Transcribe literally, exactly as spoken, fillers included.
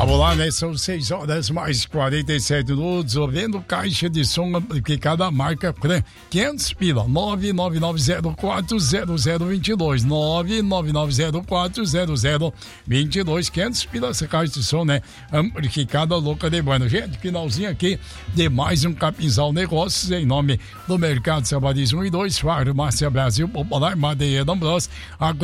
Vamos lá, né? São seis horas mais quarenta e sete minutos. Ouvindo caixa de som amplificada marca quinhentos pila. nove nove nove zero quatro zero zero dois dois. nove nove nove zero quatro zero zero dois dois. quinhentos pila essa caixa de som, né? Amplificada louca de bueno. Gente, finalzinho aqui de mais um Capinzal Negócios em nome do Mercado Sabadis um e dois. Farmácia Brasil Popular, Madeira Bros.